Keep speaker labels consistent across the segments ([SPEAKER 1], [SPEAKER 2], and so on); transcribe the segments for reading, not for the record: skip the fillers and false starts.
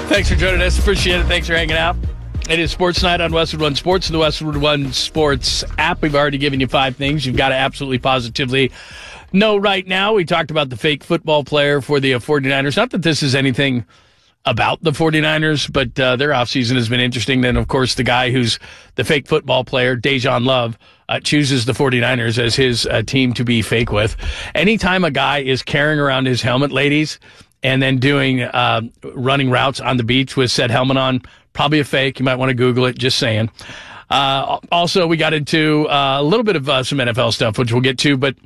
[SPEAKER 1] Thanks for joining us. Appreciate it. Thanks for hanging out. It is Sports Night on Westwood One Sports and the Westwood One Sports app. We've already given you 5 things you've got to absolutely positively know right now. We talked about the fake football player for the 49ers. Not that this is anything about the 49ers, but their offseason has been interesting. Then, of course, the guy who's the fake football player, Dejan Love, chooses the 49ers as his team to be fake with. Anytime a guy is carrying around his helmet, ladies, and then doing running routes on the beach with said helmet on, probably a fake. You might want to Google it, just saying. Also, we got into a little bit of some NFL stuff, which we'll get to, but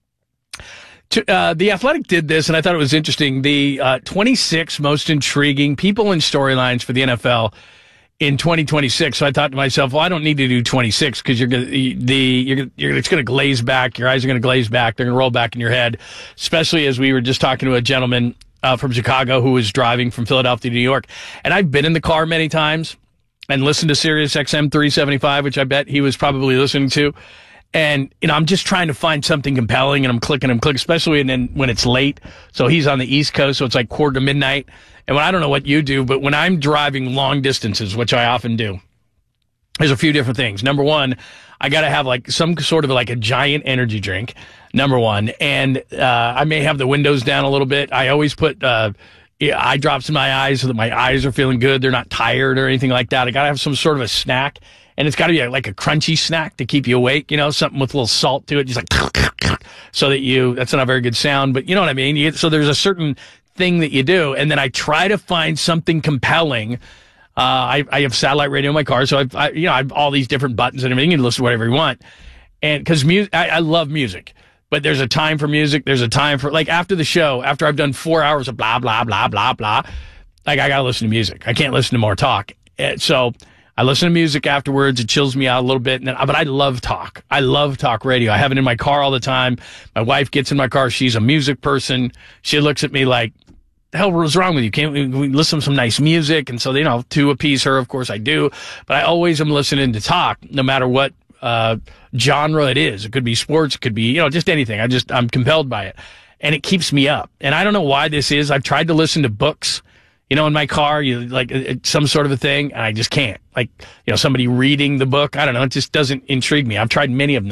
[SPEAKER 1] The Athletic did this, and I thought it was interesting. The 26 most intriguing people and storylines for the NFL in 2026. So I thought to myself, well, I don't need to do 26 because it's going to glaze back. Your eyes are going to glaze back. They're going to roll back in your head, especially as we were just talking to a gentleman from Chicago who was driving from Philadelphia to New York. And I've been in the car many times and listened to Sirius XM 375, which I bet he was probably listening to. And, I'm just trying to find something compelling, and I'm clicking, especially when it's late. So he's on the East Coast, so it's like 1:45. And I don't know what you do, but when I'm driving long distances, which I often do, there's a few different things. Number one, I got to have like some sort of like a giant energy drink, number one. And I may have the windows down a little bit. I always put eye drops in my eyes so that my eyes are feeling good. They're not tired or anything like that. I got to have some sort of a snack. And it's got to be like a crunchy snack to keep you awake, something with a little salt to it, just like, so that that's not a very good sound, but you know what I mean? So there's a certain thing that you do, and then I try to find something compelling. I have satellite radio in my car, so I have all these different buttons and everything. You can listen to whatever you want. And because I love music, but there's a time for music. There's a time for, like, after the show, after I've done 4 hours of blah, blah, blah, blah, blah, like, I got to listen to music. I can't listen to more talk. So I listen to music afterwards. It chills me out a little bit. But I love talk. I love talk radio. I have it in my car all the time. My wife gets in my car. She's a music person. She looks at me like, the hell was wrong with you? Can't we listen to some nice music? And so, to appease her, of course I do. But I always am listening to talk, no matter what genre it is. It could be sports. It could be, just anything. I'm compelled by it. And it keeps me up. And I don't know why this is. I've tried to listen to books, in my car, some sort of a thing, and I just can't. Like, somebody reading the book. I don't know. It just doesn't intrigue me. I've tried many of them.